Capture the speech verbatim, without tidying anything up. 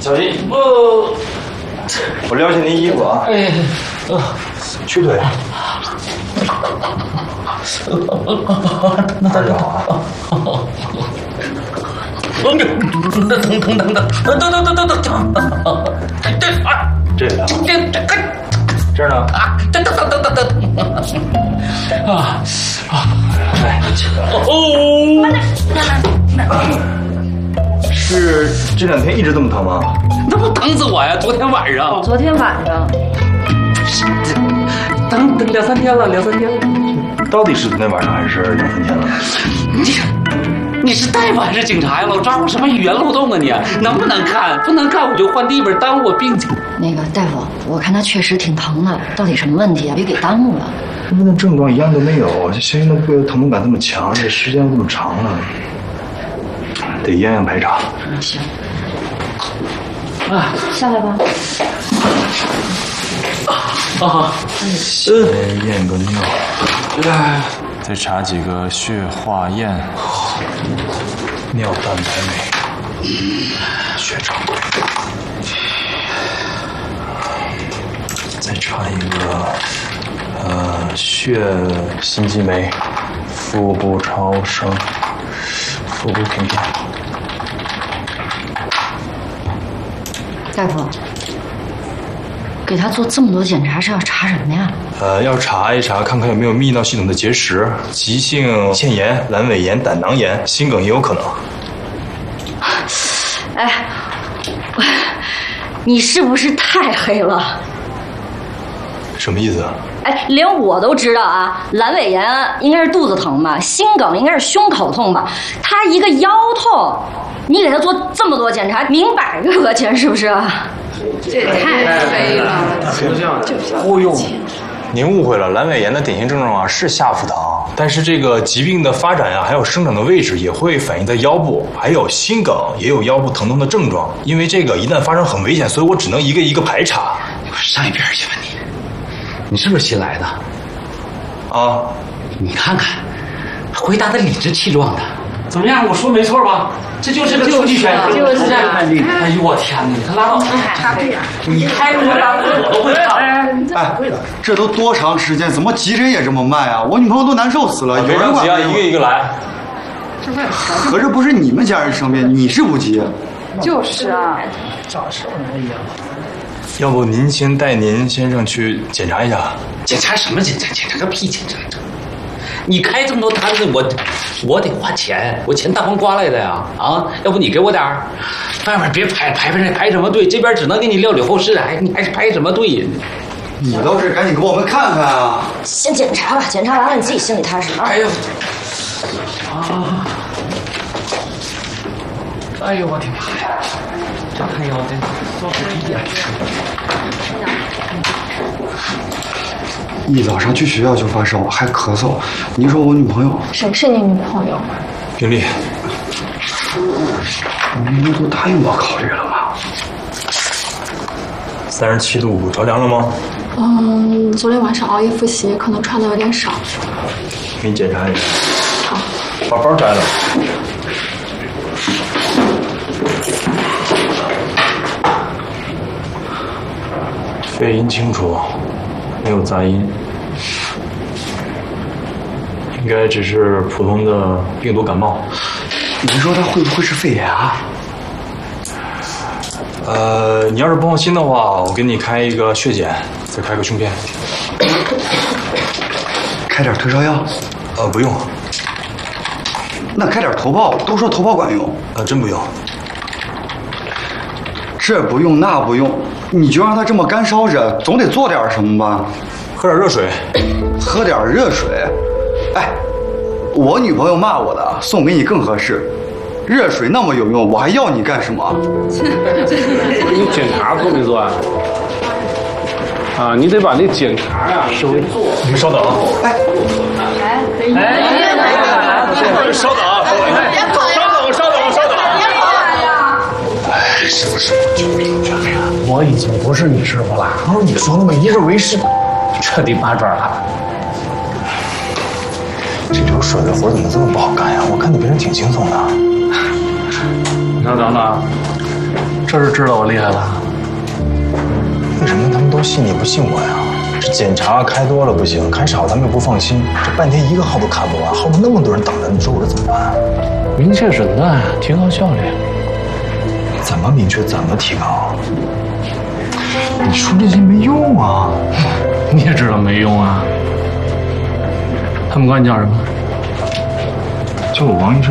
小心！哦，我撩下您衣服啊！哎，呃，屈腿。那就好啊。疼疼疼疼疼疼疼疼疼疼！这啊，这个这这个这儿呢？啊，等等等等等等！啊啊！来，哦，是这两天一直这么疼吗？ 那不疼死我呀！昨天晚上， 昨天晚上， 疼疼两三天了，两三天了。 到底是昨天晚上还是两三天了？ 你你是大夫还是警察呀？老抓我什么语言漏洞啊你？能不能看？不能看我就换地方，耽误我病情。 那个大夫，我看他确实挺疼的，到底什么问题啊？别给耽误了。 那症状一样都没有，这相应的部位疼痛感这么强，这时间这么长了，得验验排查。 嗯，行。啊，下来吧。 啊， 先验个尿， 来， 再查几个血化验，尿蛋白酶，血常规，再查一个呃血心肌酶，腹部超声，腹部平片。 大夫，给他做这么多检查是要查什么呀？ 呃，要查一查，看看有没有泌尿系统的结石、急性腺炎、阑尾炎、胆囊炎、心梗也有可能。 哎，你是不是太黑了？ 什么意思啊？ 哎，连我都知道啊，阑尾炎应该是肚子疼吧，心梗应该是胸口痛吧，他一个腰痛，你给他做这么多检查，明摆着讹钱是不是？ 这也太黑了， 忽悠你！您误会了，阑尾炎的典型症状啊是下腹疼，但是这个疾病的发展呀、啊，还有生长的位置也会反映在腰部，还有心梗也有腰部疼痛的症状。因为这个一旦发生很危险，所以我只能一个一个排查。 上一边去吧你，你是不是新来的？ 啊， 你看看，回答的理直气壮的，怎么样？我说没错吧？这就是个出击拳， 就是这样。 哎呦我天哪！你他拉倒！ 插队呀！ 你开什么拉我都会唱。 哎，这都多长时间？怎么急诊也这么慢啊？我女朋友都难受死了。有人管啊，一个一个来。 合着不是你们家人生病，你是不急？ 就是啊， 咋受人一样？ 要不您先带您先生去检查一下？ 检查什么检查？检查个屁检查！你开这么多摊子，我我得花钱，我钱大风刮来的呀！啊，要不你给我点儿？外面别排排排排什么队？这边只能给你料理后事，还你还是排什么队？ 你倒是赶紧给我们看看啊！ 先检查吧，检查完了你自己心里踏实啊。 哎呦，啊！哎呦我的妈呀！这看腰得做好几点。 一早上去学校就发烧，还咳嗽。你说我女朋友？ 谁是你女朋友？ 病历。 你都答应我考虑了吗？ 三十七度五，着凉了吗？ 嗯，昨天晚上熬夜复习，可能穿的有点少。 给你检查一下。 好。 把包摘了。肺音清楚，没有杂音，应该只是普通的病毒感冒。 你说他会不会是肺炎啊？ 呃，你要是不放心的话，我给你开一个血检，再开个胸片。 开点退烧药？ 呃，不用。 那开点头孢，都说头孢管用。 呃，真不用。 这不用那不用，你就让他这么干烧着，总得做点什么吧？ 喝点热水。 喝点热水？哎，我女朋友骂我的，送给你更合适。热水那么有用，我还要你干什么？ 你检查做没做啊？啊，你得把那检查呀稍微做。 你们稍等啊。 哎， 哎，哎， 稍等啊，稍等，稍等，稍等，稍等。 哎，师傅，师傅，救命！救命！我已经不是你师傅了，然后你说那么一个为师，彻底八爪了。 这流水的活怎么这么不好干呀？我看你平时挺轻松的。 那等等， 这是知道我厉害了。 为什么他们都信你不信我呀？这检查开多了不行，开少他们又不放心，这半天一个号都看不完，后面那么多人等着，你说我这怎么办？ 明确诊断，提高效率。 怎么明确？怎么提高？你说这些没用啊！ 你也知道没用啊。他们管你叫什么？ 叫我王医生。